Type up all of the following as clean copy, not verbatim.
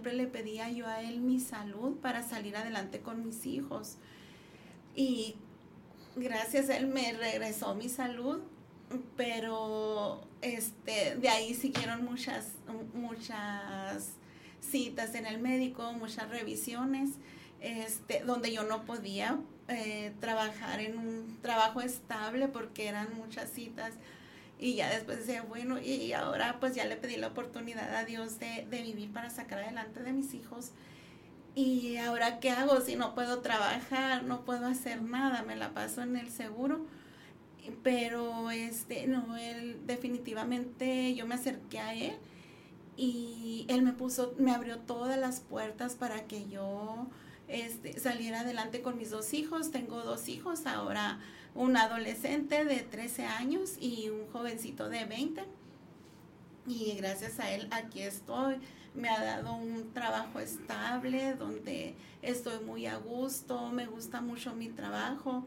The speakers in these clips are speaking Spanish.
siempre le pedía yo a él mi salud para salir adelante con mis hijos. Y gracias a él me regresó mi salud, pero de ahí siguieron muchas citas en el médico, muchas revisiones, donde yo no podía trabajar en un trabajo estable porque eran muchas citas. Y ya después decía, bueno, y ahora pues ya le pedí la oportunidad a Dios de vivir para sacar adelante de mis hijos. Y ahora, ¿qué hago si no puedo trabajar, no puedo hacer nada? Me la paso en el seguro. Pero no, él definitivamente, yo me acerqué a él y él me abrió todas las puertas para que yo saliera adelante con mis 2 hijos. Tengo 2 hijos ahora, un adolescente de 13 años y un jovencito de 20. Y gracias a él aquí estoy. Me ha dado un trabajo estable donde estoy muy a gusto, me gusta mucho mi trabajo.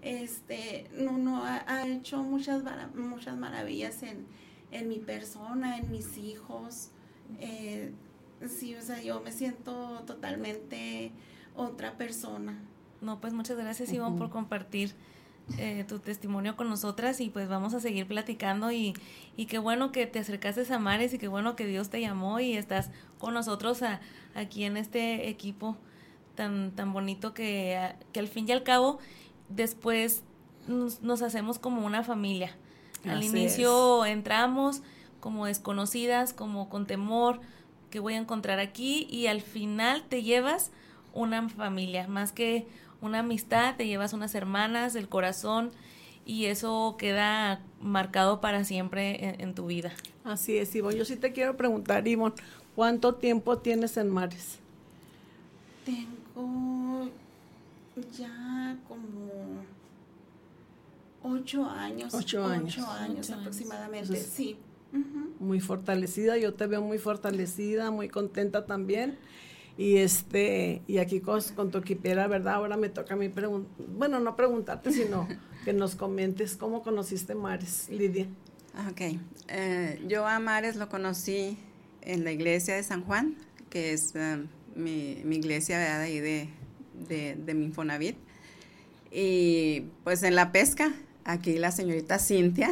Ha hecho muchas maravillas en mi persona, en mis hijos. Sí, o sea, yo me siento totalmente otra persona. No, pues muchas gracias, Ivonne, por compartir tu testimonio con nosotras, y pues vamos a seguir platicando, y qué bueno que te acercaste a Mares, y qué bueno que Dios te llamó y estás con nosotros aquí en este equipo tan bonito que al fin y al cabo después nos hacemos como una familia. Al inicio entramos como desconocidas, como con temor, que voy a encontrar aquí, y al final te llevas una familia, más que una amistad, te llevas unas hermanas del corazón, y eso queda marcado para siempre en tu vida. Así es, Ivonne. Yo sí te quiero preguntar, Ivonne, ¿cuánto tiempo tienes en Mares? Tengo ya como 8 años. 8 años aproximadamente, entonces, sí. Uh-huh. Muy fortalecida, yo te veo muy fortalecida, muy contenta también. Y aquí con tu equipera, ¿verdad? Ahora me toca a mí no preguntarte, sino que nos comentes cómo conociste Mares, Lidia. Ok, yo a Mares lo conocí en la iglesia de San Juan, que es mi iglesia, ¿verdad? Ahí de mi Infonavit. Y pues en la pesca, aquí la señorita Cintia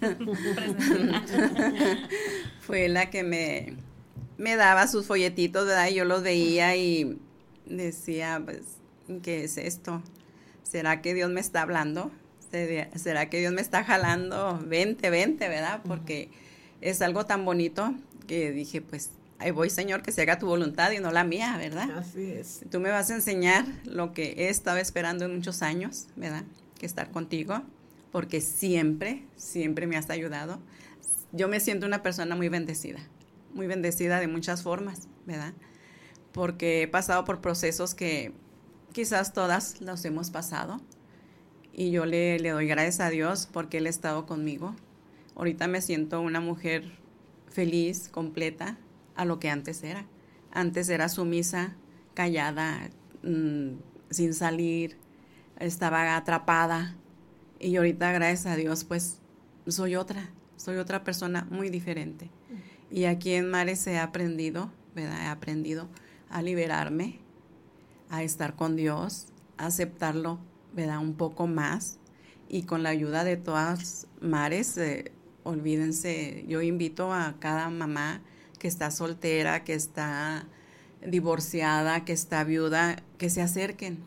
fue la que me daba sus folletitos, ¿verdad? Y yo los veía y decía, pues, ¿qué es esto? ¿Será que Dios me está hablando? ¿Será que Dios me está jalando? Vente, ¿verdad? Porque es algo tan bonito que dije, pues, ahí voy, Señor, que se haga tu voluntad y no la mía, ¿verdad? Así es. Tú me vas a enseñar lo que he estado esperando en muchos años, ¿verdad? Que estar contigo, porque siempre me has ayudado. Yo me siento una persona muy bendecida de muchas formas, ¿verdad? Porque he pasado por procesos que quizás todas los hemos pasado, y yo le doy gracias a Dios porque Él ha estado conmigo. Ahorita me siento una mujer feliz, completa, a lo que antes era. Antes era sumisa, callada, sin salir, estaba atrapada, y ahorita, gracias a Dios, pues soy otra persona muy diferente. Y aquí en Mares he aprendido, ¿verdad? He aprendido a liberarme, a estar con Dios, a aceptarlo, ¿verdad? Un poco más. Y con la ayuda de todas Mares, olvídense, yo invito a cada mamá que está soltera, que está divorciada, que está viuda, que se acerquen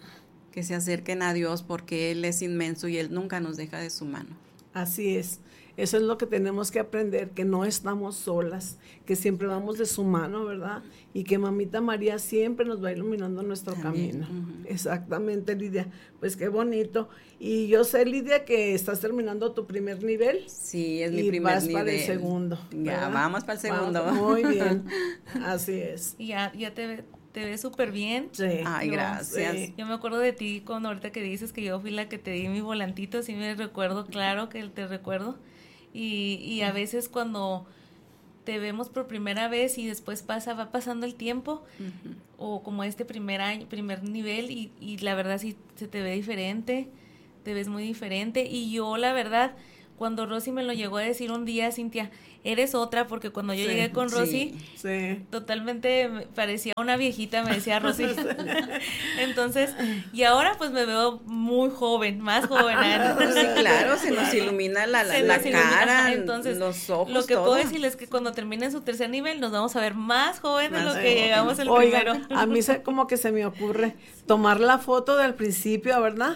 a Dios, porque Él es inmenso y Él nunca nos deja de su mano. Así es. Eso es lo que tenemos que aprender, que no estamos solas, que siempre vamos de su mano, ¿verdad? Y que Mamita María siempre nos va iluminando nuestro camino. Uh-huh. Exactamente, Lidia. Pues qué bonito. Y yo sé, Lidia, que estás terminando tu primer nivel. Sí, es mi primer nivel. Y vas para el segundo, ¿verdad? Ya, vamos para el segundo. Muy bien, así es. Y ya te ves súper bien. Sí. Ay, gracias. Sí. Yo me acuerdo de ti cuando ahorita que dices que yo fui la que te di mi volantito, sí me recuerdo, claro que te recuerdo. Y a veces cuando te vemos por primera vez y después va pasando el tiempo, uh-huh, o como primer nivel, y la verdad sí se te ve diferente, te ves muy diferente. Y yo la verdad, cuando Rosy me lo llegó a decir un día, Cintia, eres otra, porque cuando yo llegué con Rosy, totalmente me parecía una viejita, me decía Rosy. Entonces, y ahora pues me veo muy joven, más joven. Sí, claro, se nos ilumina la cara, entonces, los ojos, lo que todo. puedo decirles es que cuando termine su tercer nivel nos vamos a ver más jóvenes de lo que llegamos el primero. A mí como que se me ocurre tomar la foto del principio, ¿verdad?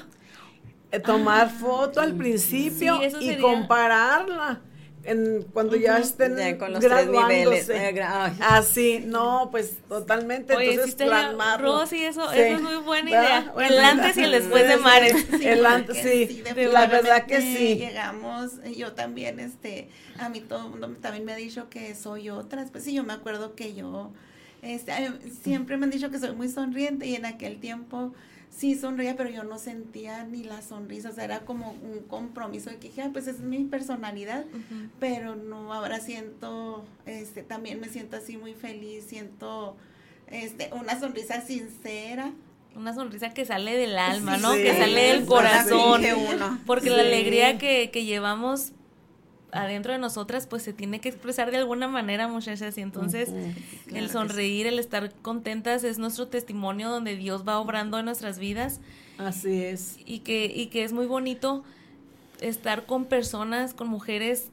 Tomar foto al principio y compararla cuando ya estén ya con los graduándose. 3 niveles. Así, no, pues totalmente. Oye, entonces plasmarlo. Rosy, eso es muy buena idea. Bueno, el antes y el después de Mares. El antes, sí, la verdad que sí. Llegamos, yo también, a mí todo el mundo también me ha dicho que soy otra. Pues sí, yo me acuerdo que yo, siempre me han dicho que soy muy sonriente y en aquel tiempo sí sonreía, pero yo no sentía ni la sonrisa, o sea, era como un compromiso de que dije, pues esa es mi personalidad, pero no, ahora siento, también me siento así muy feliz, siento, una sonrisa sincera. Una sonrisa que sale del alma, ¿no? Que sale del corazón, porque la alegría que llevamos adentro de nosotras, pues se tiene que expresar de alguna manera, muchachas, y entonces el sonreír, el estar contentas es nuestro testimonio donde Dios va obrando en nuestras vidas. Así es. Y que es muy bonito estar con personas, con mujeres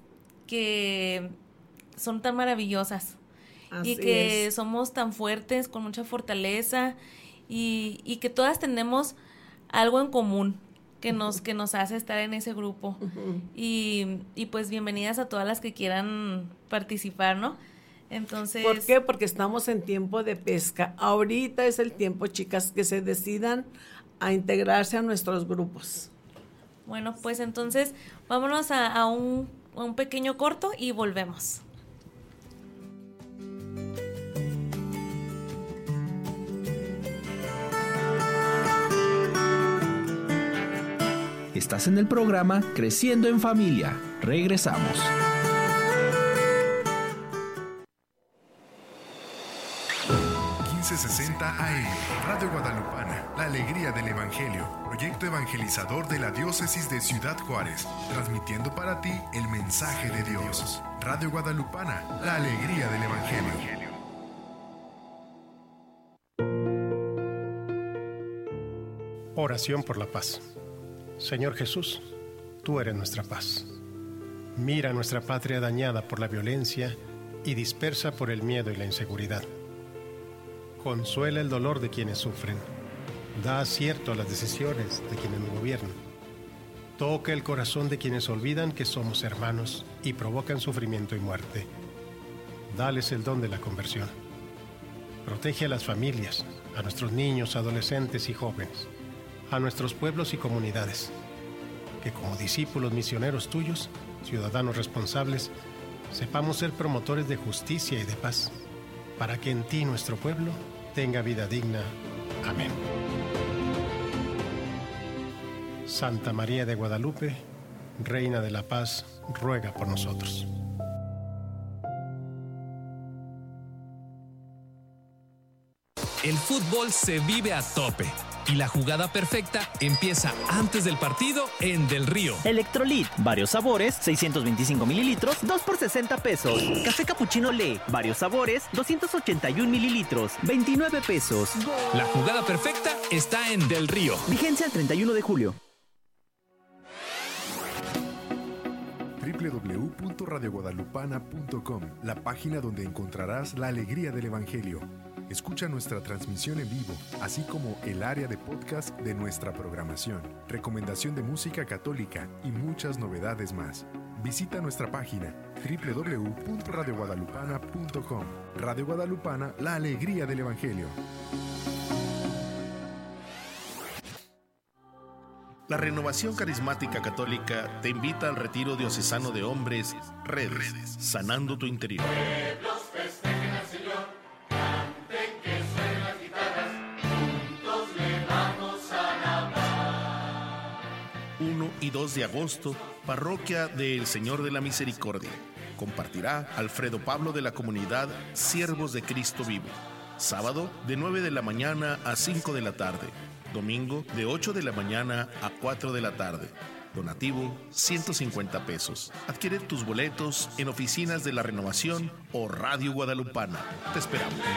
que son tan maravillosas. Así y que somos tan fuertes, con mucha fortaleza, y que todas tenemos algo en común que nos hace estar en ese grupo. Y pues bienvenidas a todas las que quieran participar, ¿no? Entonces, ¿por qué? Porque estamos en tiempo de pesca. Ahorita es el tiempo, chicas, que se decidan a integrarse a nuestros grupos. Bueno, pues entonces vámonos a un pequeño corto y volvemos. Estás en el programa Creciendo en Familia. Regresamos. AM, Radio Guadalupana, la alegría del Evangelio, proyecto evangelizador de la diócesis de Ciudad Juárez, transmitiendo para ti el mensaje de Dios. Radio Guadalupana, la alegría del Evangelio. Oración por la paz. Señor Jesús, tú eres nuestra paz. Mira nuestra patria dañada por la violencia y dispersa por el miedo y la inseguridad. Consuela el dolor de quienes sufren. Da acierto a las decisiones de quienes nos gobiernan. Toca el corazón de quienes olvidan que somos hermanos y provocan sufrimiento y muerte. Dales el don de la conversión. Protege a las familias, a nuestros niños, adolescentes y jóvenes, a nuestros pueblos y comunidades, que como discípulos misioneros tuyos, ciudadanos responsables, sepamos ser promotores de justicia y de paz, para que en ti nuestro pueblo tenga vida digna. Amén. Santa María de Guadalupe, Reina de la Paz, ruega por nosotros. El fútbol se vive a tope y la jugada perfecta empieza antes del partido en Del Río. Electrolit, varios sabores, 625 mililitros, 2 por 60 pesos. Café Cappuccino Le, varios sabores, 281 mililitros, 29 pesos. La jugada perfecta está en Del Río. Vigencia el 31 de julio. www.radioguadalupana.com, la página donde encontrarás la alegría del Evangelio. Escucha nuestra transmisión en vivo, así como el área de podcast de nuestra programación, recomendación de música católica y muchas novedades más. Visita nuestra página www.radioguadalupana.com. Radio Guadalupana, la alegría del Evangelio. La Renovación Carismática Católica te invita al retiro diocesano de hombres, Redes, sanando tu interior. 1 y 2 de agosto, Parroquia del Señor de la Misericordia. Compartirá Alfredo Pablo de la comunidad Siervos de Cristo Vivo. Sábado, de 9 de la mañana a 5 de la tarde. Domingo, de 8 de la mañana a 4 de la tarde. Donativo, 150 pesos. Adquiere tus boletos en oficinas de La Renovación o Radio Guadalupana. Te esperamos.